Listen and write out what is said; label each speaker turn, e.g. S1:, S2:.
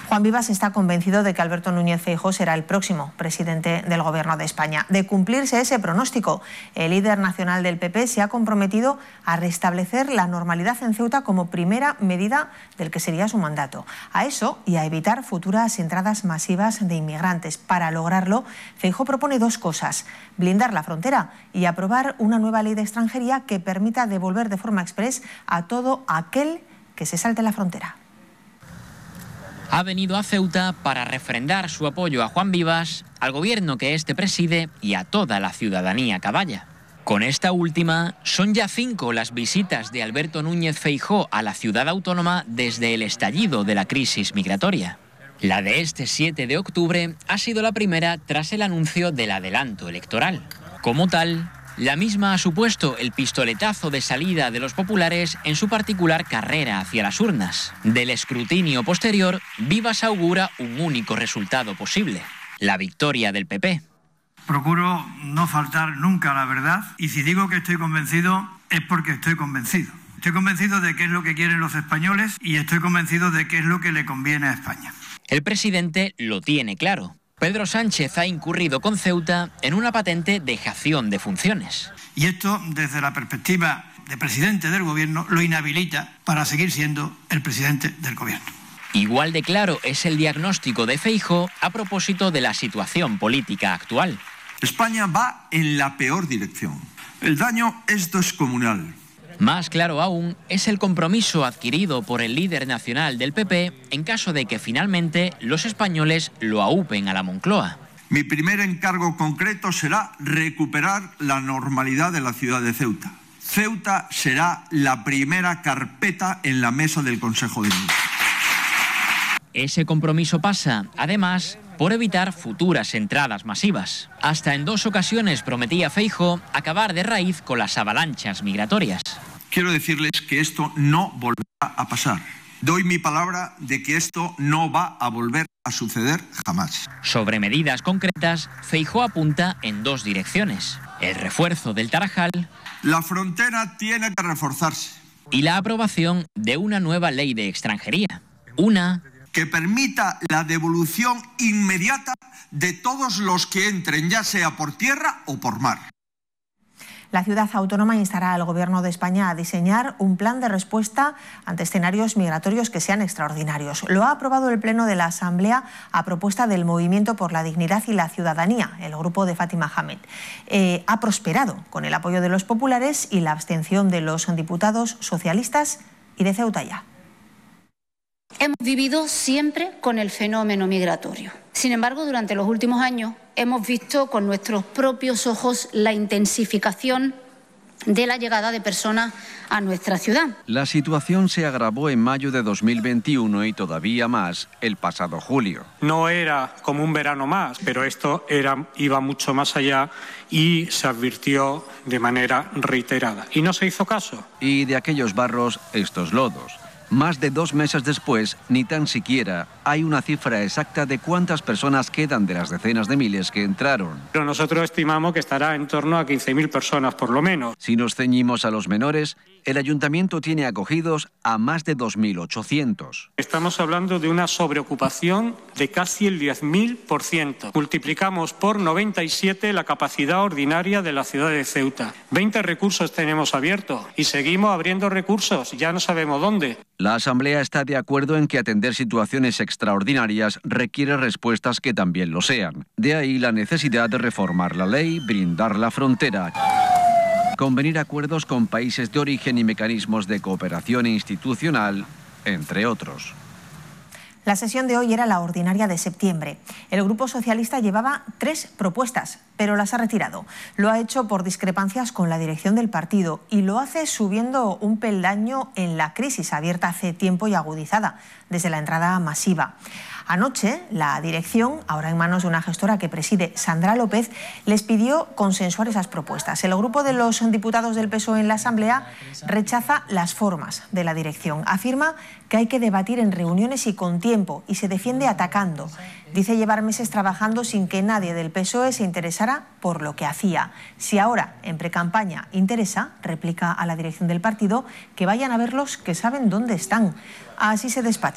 S1: Juan Vivas está convencido de que Alberto Núñez Feijóo será el próximo presidente del Gobierno de España. De cumplirse ese pronóstico, el líder nacional del PP se ha comprometido a restablecer la normalidad en Ceuta como primera medida del que sería su mandato. A eso y a evitar futuras entradas masivas de inmigrantes. Para lograrlo, Feijóo propone dos cosas: blindar la frontera y aprobar una nueva ley de extranjería que permita devolver de forma exprés a todo aquel que se salte la frontera.
S2: Ha venido a Ceuta para refrendar su apoyo a Juan Vivas, al gobierno que éste preside y a toda la ciudadanía caballa. Con esta última, son ya 5 las visitas de Alberto Núñez Feijóo a la ciudad autónoma desde el estallido de la crisis migratoria. La de este 7 de octubre ha sido la primera tras el anuncio del adelanto electoral. Como tal, la misma ha supuesto el pistoletazo de salida de los populares en su particular carrera hacia las urnas. Del escrutinio posterior, Vivas augura un único resultado posible: la victoria del PP.
S3: Procuro no faltar nunca a la verdad, y si digo que estoy convencido es porque estoy convencido. Estoy convencido de qué es lo que quieren los españoles y estoy convencido de qué es lo que le conviene a España.
S2: El presidente lo tiene claro. Pedro Sánchez ha incurrido con Ceuta en una patente dejación de funciones.
S3: Y esto, desde la perspectiva de presidente del gobierno, lo inhabilita para seguir siendo el presidente del gobierno.
S2: Igual de claro es el diagnóstico de Feijóo a propósito de la situación política actual.
S4: España va en la peor dirección. El daño es descomunal.
S2: Más claro aún es el compromiso adquirido por el líder nacional del PP en caso de que finalmente los españoles lo aupen a la Moncloa.
S4: Mi primer encargo concreto será recuperar la normalidad de la ciudad de Ceuta. Ceuta será la primera carpeta en la mesa del Consejo de Ministros.
S2: Ese compromiso pasa, además, por evitar futuras entradas masivas. Hasta en 2 ocasiones prometía Feijóo acabar de raíz con las avalanchas migratorias.
S4: Quiero decirles que esto no volverá a pasar. Doy mi palabra de que esto no va a volver a suceder jamás.
S2: Sobre medidas concretas, Feijóo apunta en 2 direcciones: el refuerzo del Tarajal.
S4: La frontera tiene que reforzarse.
S2: Y la aprobación de una nueva ley de extranjería. Una
S4: que permita la devolución inmediata de todos los que entren, ya sea por tierra o por mar.
S1: La ciudad autónoma instará al Gobierno de España a diseñar un plan de respuesta ante escenarios migratorios que sean extraordinarios. Lo ha aprobado el Pleno de la Asamblea a propuesta del Movimiento por la Dignidad y la Ciudadanía, el grupo de Fátima Hamed. Ha prosperado con el apoyo de los populares y la abstención de los diputados socialistas y de Ceuta Ya.
S5: Hemos vivido siempre con el fenómeno migratorio. Sin embargo, durante los últimos años hemos visto con nuestros propios ojos la intensificación de la llegada de personas a nuestra ciudad.
S6: La situación se agravó en mayo de 2021 y todavía más el pasado julio.
S7: No era como un verano más, pero esto iba mucho más allá y se advirtió de manera reiterada. Y no se hizo caso.
S6: Y de aquellos barros, estos lodos. Más de 2 meses después, ni tan siquiera hay una cifra exacta de cuántas personas quedan de las decenas de miles que entraron.
S7: Pero nosotros estimamos que estará en torno a 15.000 personas por lo menos.
S6: Si nos ceñimos a los menores, el ayuntamiento tiene acogidos a más de 2.800.
S7: Estamos hablando de una sobreocupación de casi el 10.000%. Multiplicamos por 97 la capacidad ordinaria de la ciudad de Ceuta. 20 recursos tenemos abiertos y seguimos abriendo recursos, ya no sabemos dónde.
S6: La Asamblea está de acuerdo en que atender situaciones extraordinarias requiere respuestas que también lo sean. De ahí la necesidad de reformar la ley, blindar la frontera, convenir acuerdos con países de origen y mecanismos de cooperación institucional, entre otros.
S1: La sesión de hoy era la ordinaria de septiembre. El Grupo Socialista llevaba 3 propuestas, pero las ha retirado. Lo ha hecho por discrepancias con la dirección del partido y lo hace subiendo un peldaño en la crisis abierta hace tiempo y agudizada desde la entrada masiva. Anoche, la dirección, ahora en manos de una gestora que preside Sandra López, les pidió consensuar esas propuestas. El grupo de los diputados del PSOE en la Asamblea rechaza las formas de la dirección. Afirma que hay que debatir en reuniones y con tiempo y se defiende atacando. Dice llevar meses trabajando sin que nadie del PSOE se interesara por lo que hacía. Si ahora, en precampaña, interesa, replica a la dirección del partido, que vayan a verlos que saben dónde están. Así se despacha.